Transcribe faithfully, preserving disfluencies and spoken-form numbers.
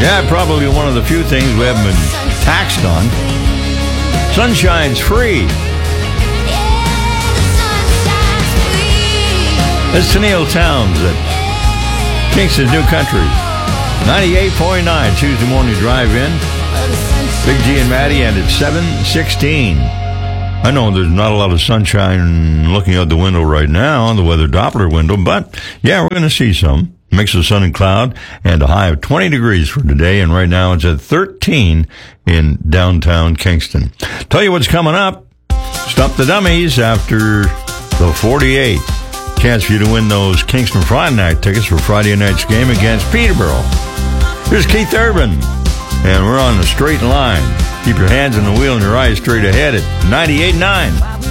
Yeah, probably one of the few things we haven't been taxed on. Sunshine's free. It's Tennille Towns at Kingston's New Country. ninety-eight point nine, Tuesday morning drive-in. Big G and Maddie, and it's seven sixteen. I know there's not a lot of sunshine looking out the window right now, the weather Doppler window, but yeah, we're going to see some. Mix of sun and cloud, and a high of twenty degrees for today, and right now it's at thirteen in downtown Kingston. Tell you what's coming up. Stop the Dummies after the forty-eight. Chance for you to win those Kingston Friday night tickets for Friday night's game against Peterborough. Here's Keith Urban, and we're on the straight line. Keep your hands on the wheel and your eyes straight ahead at ninety-eight point nine.